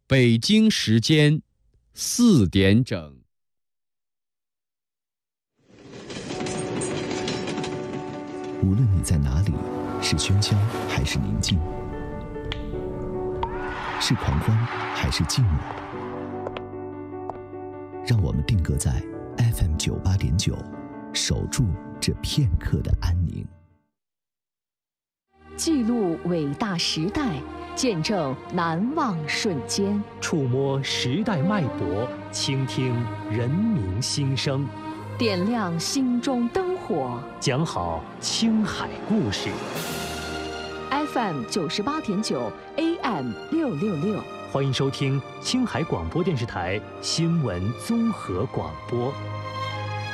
北京时间4点整。 无论你在哪里，是喧嚣还是宁静，是狂欢还是静默，让我们定格在 FM 98.9，守住这片刻的安宁。 记录伟大时代，见证难忘瞬间， 触摸时代脉搏，倾听人民心声， 点亮心中灯火， 讲好青海故事。 FM 98.9 AM 666， 欢迎收听青海广播电视台新闻综合广播。